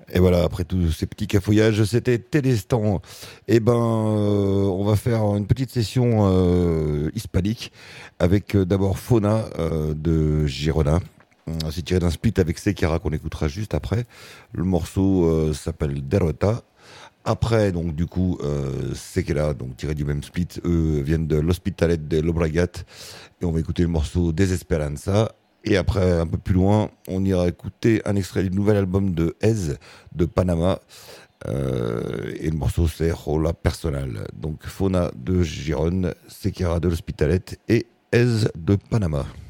Et voilà, après tous ces petits cafouillages, c'était Télestan. On va faire une petite session hispanique avec d'abord Fauna de Girona. C'est tiré d'un split avec Sekira qu'on écoutera juste après. Le morceau s'appelle Derrota. Après, donc du coup, Sekira, donc tiré du même split, eux viennent de l'Hospitalet de Llobregat. Et on va écouter le morceau Desesperanza. Et après, un peu plus loin, on ira écouter un extrait du nouvel album de Ez de Panama. Et le morceau c'est Rola Personal. Donc Fauna de Gironne, Sekira de l'Hospitalet et Ez de Panama.